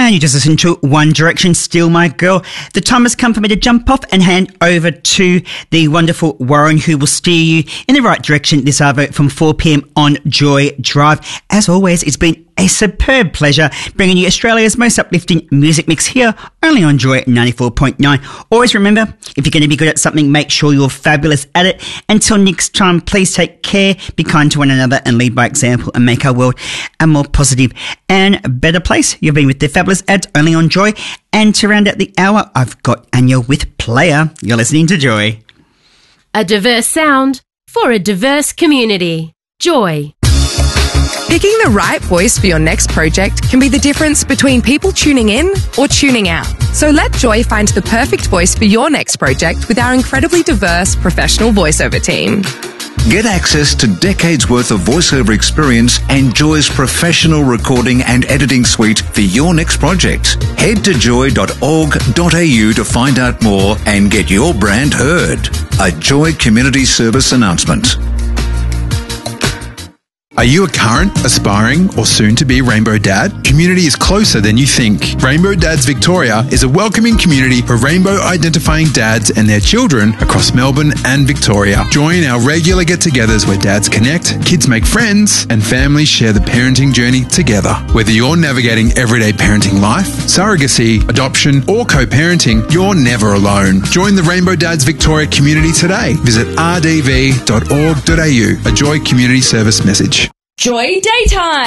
And you just listened to One Direction, Still My Girl. The time has come for me to jump off and hand over to the wonderful Warren, who will steer you in the right direction this hour from 4 p.m. on Joy Drive. As always, it's been a superb pleasure bringing you Australia's most uplifting music mix here only on Joy 94.9. Always remember, if you're going to be good at something, make sure you're fabulous at it. Until next time, please take care, be kind to one another and lead by example and make our world a more positive and better place. You've been with the fabulous ads only on Joy. And to round out the hour, I've got Anya with Player. You're listening to Joy. A diverse sound for a diverse community. Joy. Picking the right voice for your next project can be the difference between people tuning in or tuning out. So let Joy find the perfect voice for your next project with our incredibly diverse professional voiceover team. Get access to decades worth of voiceover experience and Joy's professional recording and editing suite for your next project. Head to joy.org.au to find out more and get your brand heard. A Joy Community Service announcement. Are you a current, aspiring, or soon-to-be Rainbow Dad? Community is closer than you think. Rainbow Dads Victoria is a welcoming community for rainbow-identifying dads and their children across Melbourne and Victoria. Join our regular get-togethers where dads connect, kids make friends, and families share the parenting journey together. Whether you're navigating everyday parenting life, surrogacy, adoption, or co-parenting, you're never alone. Join the Rainbow Dads Victoria community today. Visit rdv.org.au, a Joy Community Service message. Joy Daytime.